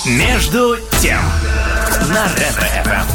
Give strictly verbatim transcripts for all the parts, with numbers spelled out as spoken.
Между тем на Ретро-эф эм.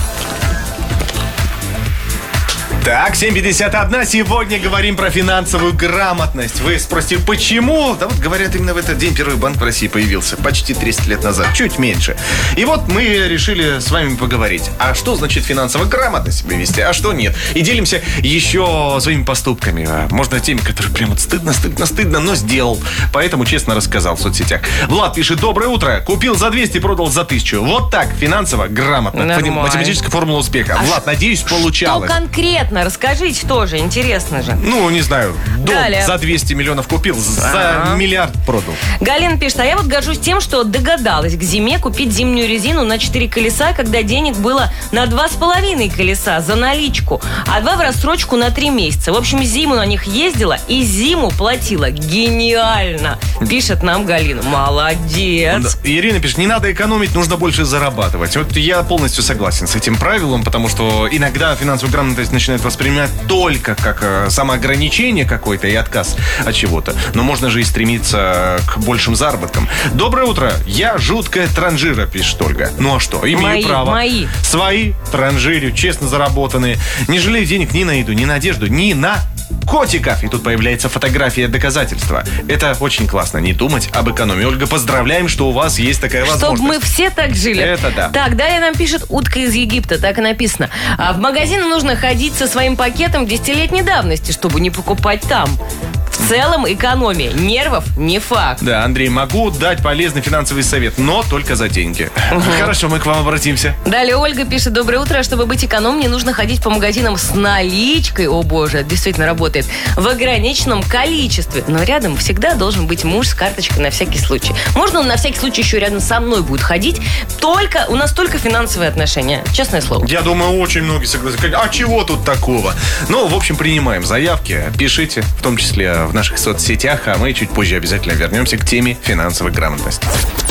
Так, семь пятьдесят один. Сегодня говорим про финансовую грамотность. Вы спросите, почему? Да вот, говорят, именно в этот день Первый банк в России появился. Почти триста лет назад, чуть меньше. И вот мы решили с вами поговорить. А что значит финансовая грамотность себя вести, а что нет? И делимся еще своими поступками. Можно теми, которые прям вот стыдно, стыдно, стыдно, но сделал. Поэтому честно рассказал в соцсетях. Влад пишет: доброе утро. Купил за двести, продал за тысячу. Вот так, финансово грамотно. Нормально. Математическая формула успеха. А Влад, надеюсь, получалось. Что конкретно? Расскажите тоже, интересно же. Ну, не знаю, дом Далее. за двести миллионов купил, за А-а-а. миллиард продал. Галина пишет: а я вот горжусь тем, что догадалась к зиме купить зимнюю резину на четыре колеса, когда денег было на два с половиной колеса за наличку, а два в рассрочку на три месяца. В общем, зиму на них ездила и зиму платила. Гениально, пишет нам Галина. Молодец. Да. Ирина пишет: не надо экономить, нужно больше зарабатывать. Вот я полностью согласен с этим правилом, потому что иногда финансовую грамотность начинают воспринимать только как э, самоограничение какое-то и отказ от чего-то. Но можно же и стремиться к большим заработкам. Доброе утро. Я жуткая транжира, пишет Ольга. Ну а что? Имею Мои, право. мои. Свои транжирю, честно заработанные. Не жалею денег ни на еду, ни на одежду, ни на котиков. И тут появляется фотография доказательства. Это очень классно. Не думать об экономии. Ольга, поздравляем, что у вас есть такая возможность. Чтобы мы все так жили. Это да. Так, далее нам пишет утка из Египта. Так и написано. А в магазин нужно ходить со своим пакетом десятилетней давности, чтобы не покупать там. В целом экономия. Нервов не факт. Да, Андрей, могу дать полезный финансовый совет, но только за деньги. Угу. Хорошо, мы к вам обратимся. Далее Ольга пишет: доброе утро. Чтобы быть экономнее, нужно ходить по магазинам с наличкой. О боже, это действительно работает. В ограниченном количестве. Но рядом всегда должен быть муж с карточкой на всякий случай. Можно он на всякий случай еще рядом со мной будет ходить. Только, у нас только финансовые отношения. Честное слово. Я думаю, очень многие согласятся. А чего тут такого? Ну, в общем, принимаем заявки. Пишите, в том числе в наших соцсетях, а мы чуть позже обязательно вернемся к теме финансовой грамотности.